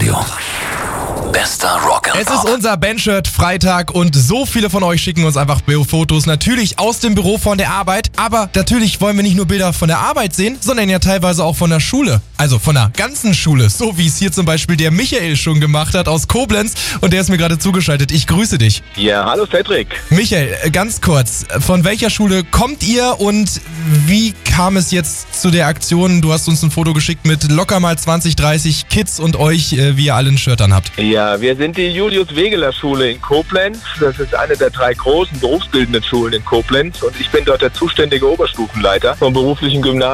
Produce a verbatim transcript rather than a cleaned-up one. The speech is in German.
Radio. Bester Rock and Es Pop. ist unser Bandshirt Freitag und so viele von euch schicken uns einfach Fotos, natürlich aus dem Büro von der Arbeit. Aber natürlich wollen wir nicht nur Bilder von der Arbeit sehen, sondern ja teilweise auch von der Schule. Also von der ganzen Schule, so wie es hier zum Beispiel der Michael schon gemacht hat aus Koblenz. Und der ist mir gerade zugeschaltet. Ich grüße dich. Ja, hallo Cedric. Michael, äh, ganz kurz, von welcher Schule kommt ihr und wie kam es jetzt zu der Aktion? Du hast uns ein Foto geschickt mit locker mal zwanzig, dreißig Kids und euch, äh, wie ihr alle ein Shirt anhabt. Ja, wir sind die Julius-Wegeler-Schule in Koblenz. Das ist eine der drei großen berufsbildenden Schulen in Koblenz und ich bin dort der zuständige Oberstufenleiter vom beruflichen Gymnasium.